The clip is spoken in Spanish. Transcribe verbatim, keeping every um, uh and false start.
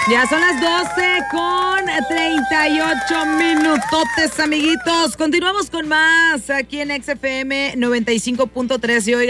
Ya son las doce con treinta y ocho minutotes, amiguitos. Continuamos con más aquí en X F M noventa y cinco punto tres y hoy